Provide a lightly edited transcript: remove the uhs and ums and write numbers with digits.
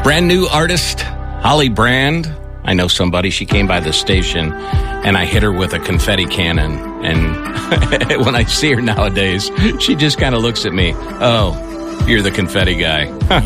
Brand new artist, Holly Brand. I know somebody. She came by the station, and I hit her with a confetti cannon. And when I see her nowadays, she just kind of looks at me. Oh, you're the confetti guy.